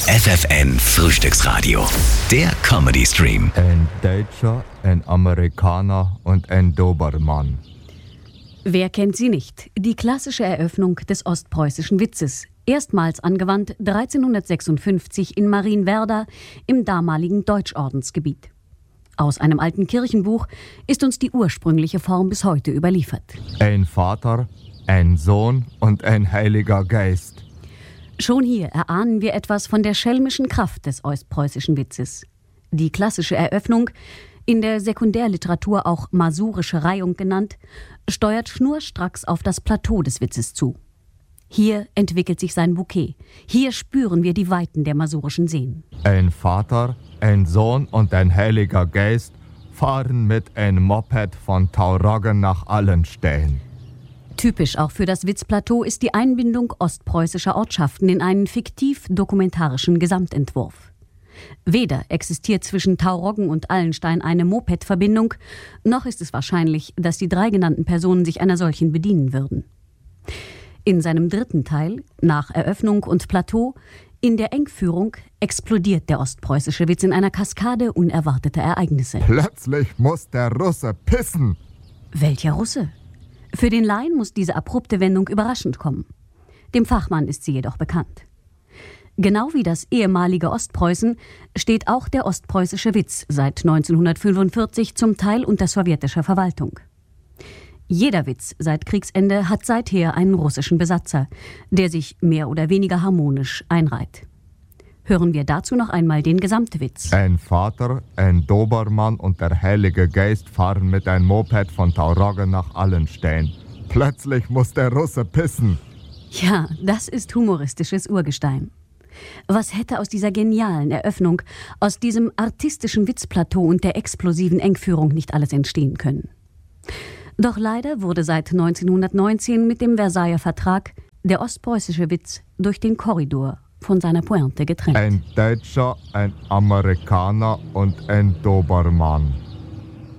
FFN Frühstücksradio. Der Comedy Stream. Ein Deutscher, ein Amerikaner und ein Dobermann. Wer kennt sie nicht? Die klassische Eröffnung des ostpreußischen Witzes. Erstmals angewandt 1356 in Marienwerder im damaligen Deutschordensgebiet. Aus einem alten Kirchenbuch ist uns die ursprüngliche Form bis heute überliefert. Ein Vater, ein Sohn und ein Heiliger Geist. Schon hier erahnen wir etwas von der schelmischen Kraft des ostpreußischen Witzes. Die klassische Eröffnung, in der Sekundärliteratur auch masurische Reihung genannt, steuert schnurstracks auf das Plateau des Witzes zu. Hier entwickelt sich sein Bouquet. Hier spüren wir die Weiten der masurischen Seen. Ein Vater, ein Sohn und ein Heiliger Geist fahren mit einem Moped von Tauroggen nach Allenstein. Typisch auch für das Witzplateau ist die Einbindung ostpreußischer Ortschaften in einen fiktiv-dokumentarischen Gesamtentwurf. Weder existiert zwischen Tauroggen und Allenstein eine Moped-Verbindung, noch ist es wahrscheinlich, dass die drei genannten Personen sich einer solchen bedienen würden. In seinem dritten Teil, nach Eröffnung und Plateau, in der Engführung, explodiert der ostpreußische Witz in einer Kaskade unerwarteter Ereignisse. Plötzlich muss der Russe pissen. Welcher Russe? Für den Laien muss diese abrupte Wendung überraschend kommen. Dem Fachmann ist sie jedoch bekannt. Genau wie das ehemalige Ostpreußen steht auch der ostpreußische Witz seit 1945 zum Teil unter sowjetischer Verwaltung. Jeder Witz seit Kriegsende hat seither einen russischen Besatzer, der sich mehr oder weniger harmonisch einreiht. Hören wir dazu noch einmal den Gesamtwitz. Ein Vater, ein Dobermann und der Heilige Geist fahren mit einem Moped von Tauroggen nach Allenstein. Plötzlich muss der Russe pissen. Ja, das ist humoristisches Urgestein. Was hätte aus dieser genialen Eröffnung, aus diesem artistischen Witzplateau und der explosiven Engführung nicht alles entstehen können? Doch leider wurde seit 1919 mit dem Versailler Vertrag der ostpreußische Witz durch den Korridor von seiner Pointe getrennt. Ein Deutscher, ein Amerikaner und ein Dobermann.